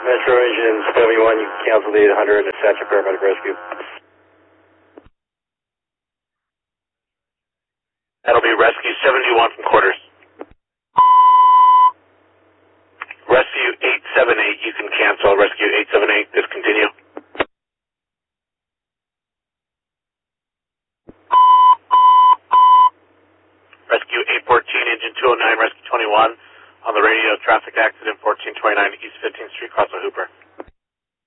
Metro Engine 71, you can cancel the 800 and attach a paramedic rescue. That'll be Rescue 71 from quarters. Rescue 878, you can cancel. Rescue 878, discontinue. Rescue 814, engine 209, Rescue 21, on the radio, traffic accident 1429 East 15th Street, Crossing Hooper.